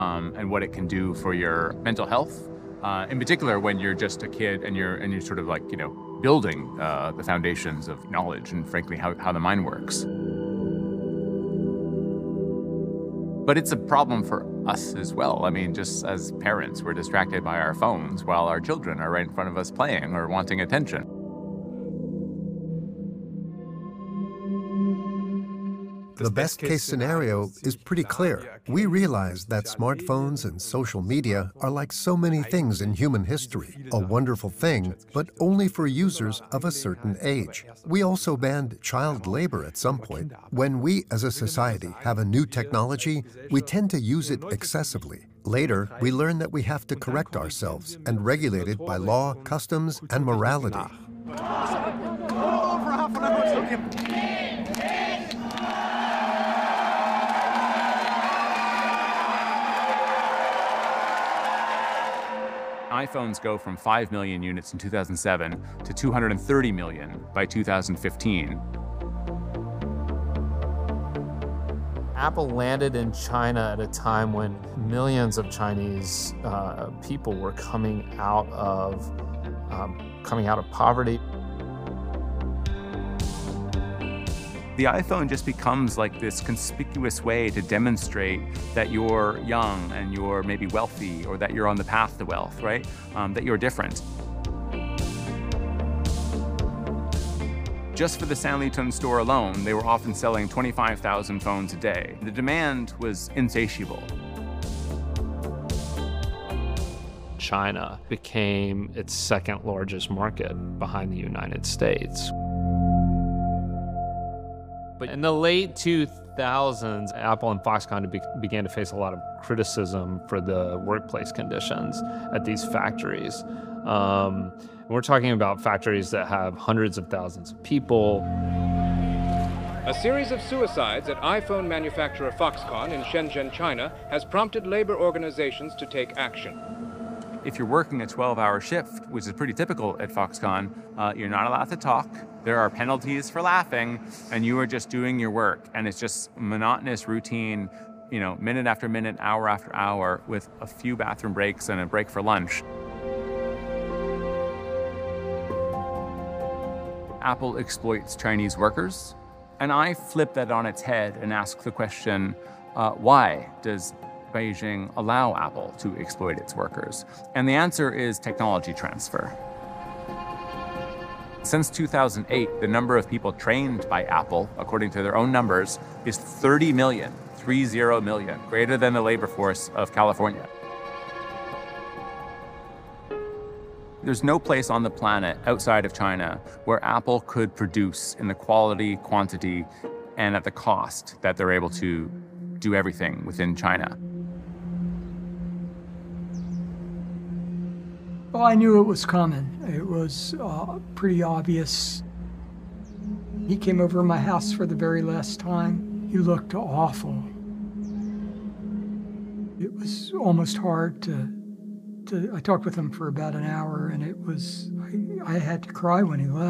and what it can do for your mental health. In particular, when you're just a kid and you're sort of like, building the foundations of knowledge and frankly how the mind works. But it's a problem for us as well. I mean, just as parents, we're distracted by our phones while our children are right in front of us playing or wanting attention. The best case scenario is pretty clear. We realize that smartphones and social media are like so many things in human history, a wonderful thing, but only for users of a certain age. We also banned child labor at some point. When we as a society have a new technology, we tend to use it excessively. Later, we learn that we have to correct ourselves and regulate it by law, customs, and morality. iPhones go from 5 million units in 2007 to 230 million by 2015. Apple landed in China at a time when millions of Chinese people were coming out of poverty. The iPhone just becomes like this conspicuous way to demonstrate that you're young and you're maybe wealthy, or that you're on the path to wealth, right? That you're different. Just for the Sanlitun store alone, they were often selling 25,000 phones a day. The demand was insatiable. China became its second largest market behind the United States. But in the late 2000s, Apple and Foxconn began to face a lot of criticism for the workplace conditions at these factories. We're talking about factories that have hundreds of thousands of people. A series of suicides at iPhone manufacturer Foxconn in Shenzhen, China, has prompted labor organizations to take action. If you're working a 12-hour shift, which is pretty typical at Foxconn, you're not allowed to talk. There are penalties for laughing, and you are just doing your work. And it's just monotonous routine, minute after minute, hour after hour, with a few bathroom breaks and a break for lunch. Apple exploits Chinese workers, and I flip that on its head and ask the question, why does Beijing allow Apple to exploit its workers? And the answer is technology transfer. Since 2008, the number of people trained by Apple, according to their own numbers, is 30 million, greater than the labor force of California. There's no place on the planet outside of China where Apple could produce in the quality, quantity, and at the cost that they're able to do everything within China. Well, I knew it was coming. It was pretty obvious. He came over to my house for the very last time. He looked awful. It was almost hard I talked with him for about an hour, and I had to cry when he left.